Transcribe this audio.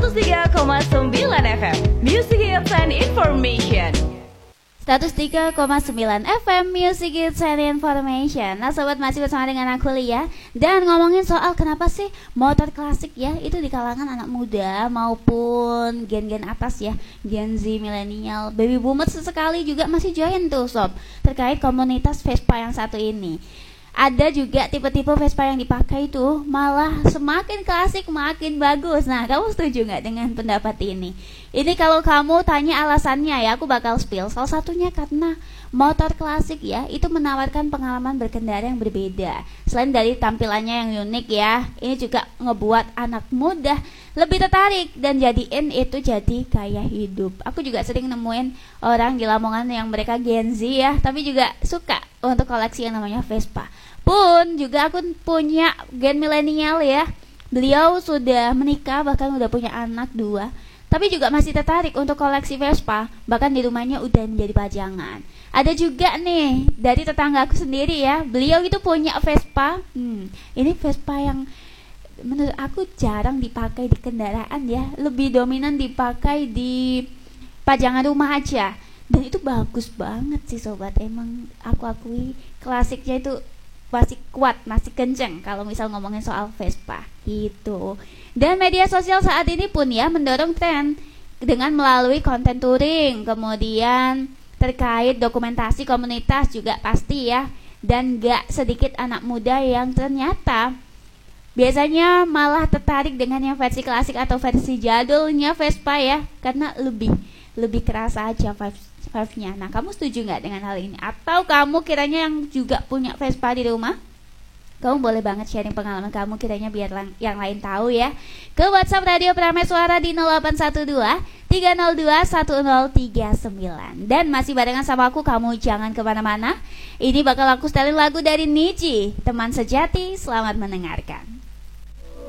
103,9 FM Music Hits and Information. 103,9 FM Music Hits and Information. Nah sobat, masih bersama dengan aku Lia. Dan ngomongin soal kenapa sih motor klasik ya itu di kalangan anak muda maupun gen-gen atas ya, Gen Z, milenial, baby boomers sesekali juga masih join tuh sob, terkait komunitas Vespa yang satu ini. Ada juga tipe-tipe Vespa yang dipakai itu malah semakin klasik makin bagus. Nah, kamu setuju nggak dengan pendapat ini? Ini kalau kamu tanya alasannya ya, aku bakal spill. Salah satunya karena motor klasik ya, itu menawarkan pengalaman berkendara yang berbeda. Selain dari tampilannya yang unik ya, ini juga ngebuat anak muda lebih tertarik dan jadiin itu jadi gaya hidup. Aku juga sering nemuin orang di Lamongan yang mereka Gen Z ya, tapi juga suka untuk koleksi yang namanya Vespa. Pun juga aku punya gen milenial ya, beliau sudah menikah bahkan udah punya anak 2, tapi juga masih tertarik untuk koleksi Vespa, bahkan di rumahnya udah menjadi pajangan. Ada juga nih dari tetangga aku sendiri ya, beliau itu punya Vespa. Ini Vespa yang menurut aku jarang dipakai di kendaraan ya, lebih dominan dipakai di pajangan rumah aja. Dan itu bagus banget sih sobat, emang aku akui klasiknya itu masih kuat, masih kenceng kalau misal ngomongin soal Vespa gitu. Dan media sosial saat ini pun ya mendorong tren dengan melalui konten touring, kemudian terkait dokumentasi komunitas juga pasti ya. Dan gak sedikit anak muda yang ternyata biasanya malah tertarik dengan yang versi klasik atau versi jadulnya Vespa ya, karena lebih kerasa aja vibe-nya. Nah, kamu setuju nggak dengan hal ini? Atau kamu kiranya yang juga punya Vespa di rumah? Kamu boleh banget sharing pengalaman kamu kiranya biar yang lain tahu ya. Ke WhatsApp Radio Prameswara di 0812 302 1039. Dan masih barengan sama aku, kamu jangan kemana-mana. Ini bakal aku setelin lagu dari Niji, Teman Sejati. Selamat mendengarkan.